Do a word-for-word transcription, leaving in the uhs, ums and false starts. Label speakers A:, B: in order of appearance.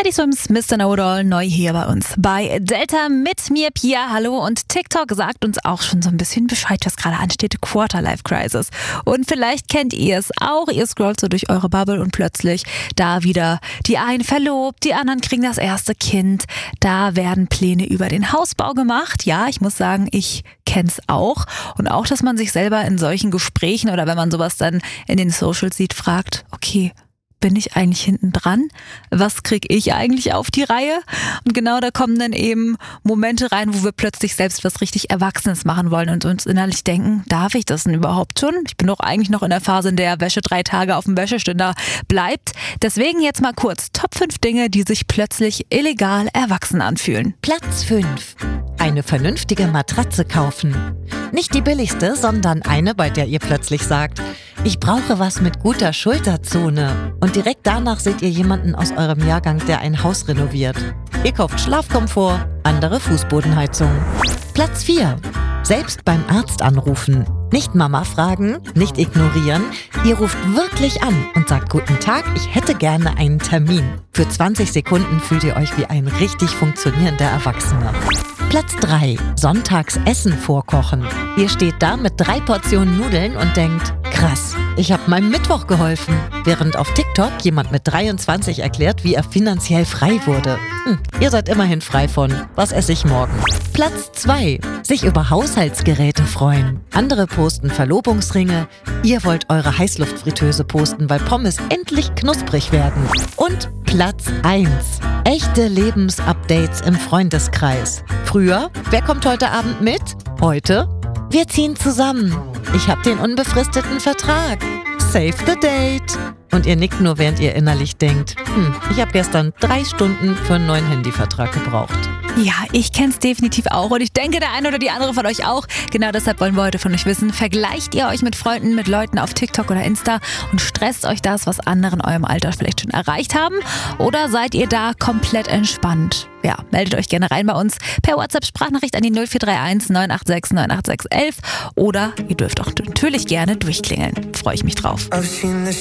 A: Teddy Swims, Mister Know-It-All, neu hier bei uns bei Delta mit mir, Pia. Hallo, und TikTok sagt uns auch schon so ein bisschen Bescheid, was gerade ansteht, Quarter-Life-Crisis. Und vielleicht kennt ihr es auch, ihr scrollt so durch eure Bubble und plötzlich da wieder die einen verlobt, die anderen kriegen das erste Kind, da werden Pläne über den Hausbau gemacht. Ja, ich muss sagen, ich kenn's auch. Und auch, dass man sich selber in solchen Gesprächen oder wenn man sowas dann in den Socials sieht, fragt, okay, bin ich eigentlich hinten dran? Was kriege ich eigentlich auf die Reihe? Und genau da kommen dann eben Momente rein, wo wir plötzlich selbst was richtig Erwachsenes machen wollen und uns innerlich denken, darf ich das denn überhaupt schon? Ich bin doch eigentlich noch in der Phase, in der Wäsche drei Tage auf dem Wäscheständer bleibt. Deswegen jetzt mal kurz Top fünf Dinge, die sich plötzlich illegal erwachsen anfühlen.
B: Platz fünf. Eine vernünftige Matratze kaufen. Nicht die billigste, sondern eine, bei der ihr plötzlich sagt, ich brauche was mit guter Schulterzone. Und direkt danach seht ihr jemanden aus eurem Jahrgang, der ein Haus renoviert. Ihr kauft Schlafkomfort, andere Fußbodenheizung. Platz vier. Selbst beim Arzt anrufen. Nicht Mama fragen, nicht ignorieren. Ihr ruft wirklich an und sagt, guten Tag, ich hätte gerne einen Termin. Für zwanzig Sekunden fühlt ihr euch wie ein richtig funktionierender Erwachsener. Platz drei. Sonntags Essen vorkochen. Ihr steht da mit drei Portionen Nudeln und denkt, krass, ich habe meinem Mittwoch geholfen. Während auf TikTok jemand mit dreiundzwanzig erklärt, wie er finanziell frei wurde. Hm, ihr seid immerhin frei von, was esse ich morgen? Platz zwei. Sich über Haushaltsgeräte freuen. Andere posten Verlobungsringe. Ihr wollt eure Heißluftfritteuse posten, weil Pommes endlich knusprig werden. Und Platz eins. Echte Lebensupdates im Freundeskreis. Früher, wer kommt heute Abend mit? Heute, wir ziehen zusammen. Ich habe den unbefristeten Vertrag. Save the date. Und ihr nickt nur, während ihr innerlich denkt, hm, ich habe gestern drei Stunden für einen neuen Handyvertrag gebraucht.
A: Ja, ich kenn's definitiv auch und ich denke, der eine oder die andere von euch auch. Genau deshalb wollen wir heute von euch wissen, vergleicht ihr euch mit Freunden, mit Leuten auf TikTok oder Insta und stresst euch das, was andere in eurem Alter vielleicht schon erreicht haben? Oder seid ihr da komplett entspannt? Ja, meldet euch gerne rein bei uns per WhatsApp-Sprachnachricht an die null vier drei eins neun acht sechs neun acht sechs eins eins oder ihr dürft auch natürlich gerne durchklingeln. Freue ich mich drauf.